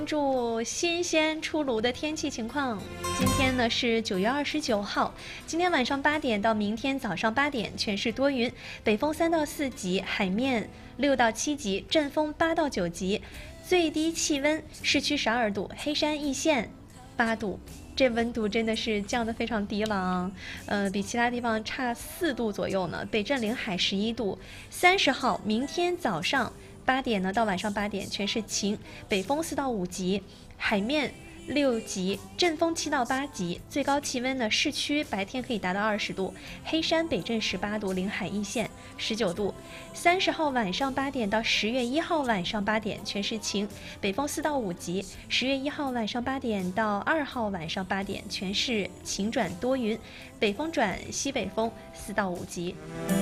注新鲜出炉的天气情况。今天呢是9月29号，今天晚上8点到明天早上8点，全市多云，北风3到4级，海面6到7级，阵风8到9级，最低气温市区12度，黑山易县8度。这温度真的是降得非常低了啊，比其他地方差4度左右呢。北镇临海11度。30号，明天早上8点呢到晚上8点，全是晴，北风4到5级，海面6级，阵风7到8级，最高气温呢，市区白天可以达到20度，黑山北镇18度，临海一线19度。30号晚上8点到10月1号晚上8点，全是晴，北风4到5级。10月1号晚上8点到2号晚上8点，全是晴转多云，北风转西北风4到5级。